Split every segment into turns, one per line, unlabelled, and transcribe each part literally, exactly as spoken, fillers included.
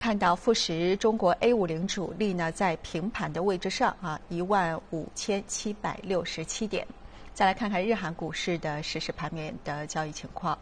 看到富时中国 A 五十 主力呢在平盘的位置上啊，一万五千七百六十七点。再来看看日韩股市的实时盘面的交易情况。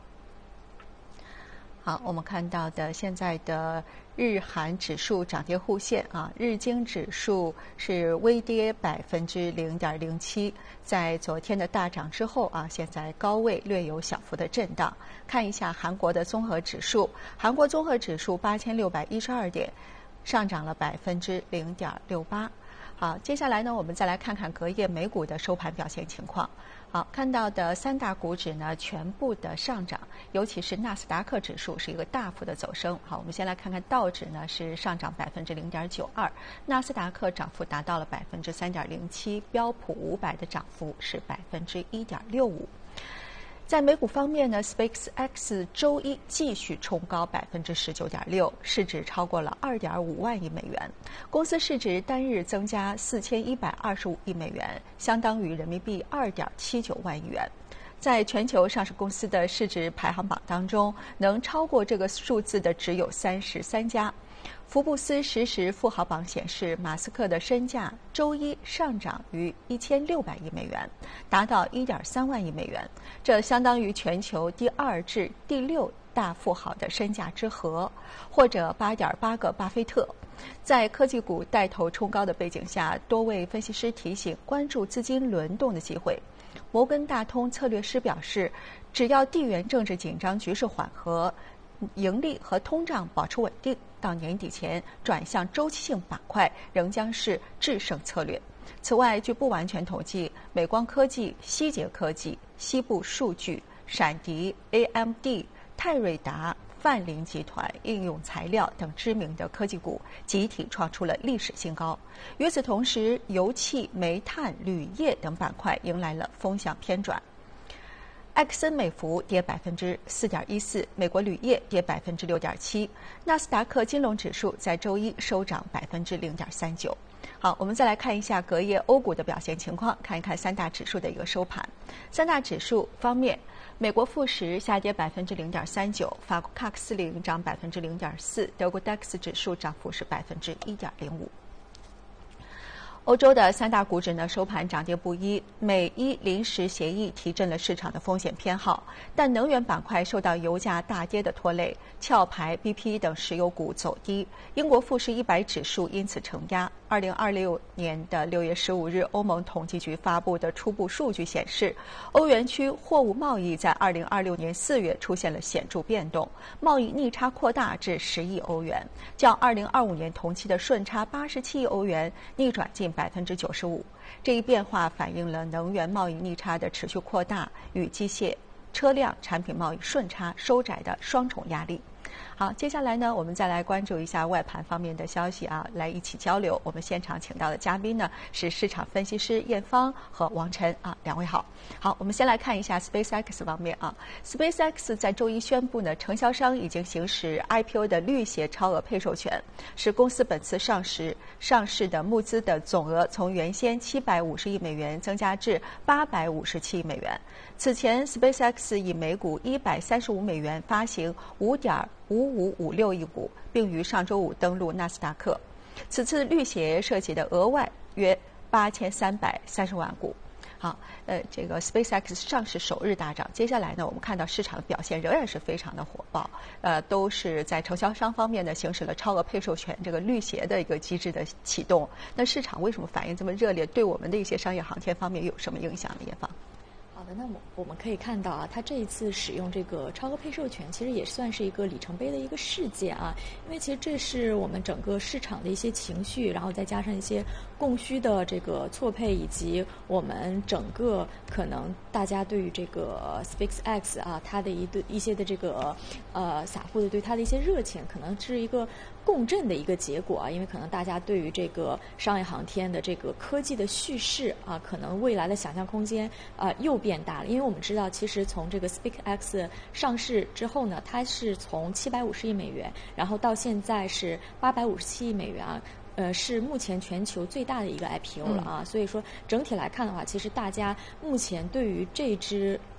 好，我们看到的现在的日韩指数涨跌互现啊，日经指数是微跌百分之零点零七，在昨天的大涨之后啊，现在高位略有小幅的震荡。看一下韩国的综合指数，韩国综合指数八千六百一十二点，上涨了百分之零点六八。好，接下来呢，我们再来看看隔夜美股的收盘表现情况。好，看到的三大股指呢全部的上涨，尤其是纳斯达克指数是一个大幅的走升。好，我们先来看看道指呢是上涨百分之零点九二，纳斯达克涨幅达到了百分之三点零七，标普五百的涨幅是百分之一点六五。在美股方面呢 ，SpaceX 周一继续冲高百分之十九点六，市值超过了二点五万亿美元，公司市值单日增加四千一百二十五亿美元，相当于人民币二点七九万亿元。在全球上市公司的市值排行榜当中，能超过这个数字的只有三十三家。福布斯实时富豪榜显示，马斯克的身价周一上涨逾一千六百亿美元，达到一点三万亿美元，这相当于全球第二至第六大富豪的身价之和，或者八点八个巴菲特。在科技股带头冲高的背景下，多位分析师提醒关注资金轮动的机会。摩根大通策略师表示，只要地缘政治紧张局势缓和，盈利和通胀保持稳定，到年底前转向周期性板块仍将是制胜策略。此外，据不完全统计，美光科技、希捷科技、西部数据、闪迪、A M D、泰瑞达、泛林集团、应用材料等知名的科技股集体创出了历史新高。与此同时，油气、煤炭、铝业等板块迎来了风向偏转。埃克森美孚跌百分之四点一四，美国铝业跌百分之六点七，纳斯达克金融指数在周一收涨百分之零点三九。好，我们再来看一下隔夜欧股的表现情况，看一看三大指数的一个收盘。三大指数方面，美国富时下跌百分之零点三九，法国 C A C 四零涨百分之零点四，德国 D A X 指数涨幅是百分之一点零五。欧洲的三大股指呢收盘涨跌不一，美伊临时协议提振了市场的风险偏好，但能源板块受到油价大跌的拖累，壳牌、B P 等石油股走低，英国富时一百指数因此承压。二零二六年的六月十五日，欧盟统计局发布的初步数据显示，欧元区货物贸易在二零二六年四月出现了显著变动，贸易逆差扩大至十亿欧元，较二零二五年同期的顺差八十七亿欧元逆转近百分之九十五。这一变化反映了能源贸易逆差的持续扩大与机械、车辆产品贸易顺差收窄的双重压力。好，接下来呢，我们再来关注一下外盘方面的消息啊，来一起交流。我们现场请到的嘉宾呢是市场分析师燕芳和王晨啊，两位好。好，我们先来看一下 SpaceX 方面啊 ，SpaceX 在周一宣布呢，承销商已经行使 I P O 的绿协超额配售权，使公司本次上市上市的募资的总额从原先七百五十亿美元增加至八百五十七亿美元。此前 ，SpaceX 以每股一百三十五美元发行五点五五五六亿股，并于上周五登陆纳斯达克。此次绿协涉及的额外约八千三百三十万股。好，呃，这个 SpaceX 上市首日大涨，接下来呢，我们看到市场的表现仍然是非常的火爆，呃，都是在承销商方面呢行使了超额配售权这个绿协的一个机制的启动。那市场为什么反应这么热烈？对我们的一些商业航天方面有什么影响呢？叶芳？
好的，那么我们可以看到啊，它这一次使用这个超额配售权，其实也算是一个里程碑的一个事件啊。因为其实这是我们整个市场的一些情绪，然后再加上一些供需的这个错配，以及我们整个可能大家对于这个 SpaceX 啊，它的一对一些的这个呃散户的对它的一些热情，可能是一个共振的一个结果啊。因为可能大家对于这个商业航天的这个科技的叙事啊，可能未来的想象空间啊又变变大了，因为我们知道，其实从这个 SpaceX 上市之后呢，它是从七百五十亿美元，然后到现在是八百五十七亿美元啊。呃，是目前全球最大的一个 I P O 了啊，嗯、所以说整体来看的话，其实大家目前对于这支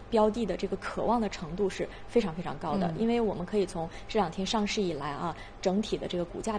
标的的这个渴望的程度是非常非常高的，
嗯、
因为我们可以从这两天上市以来啊，整体的这个股价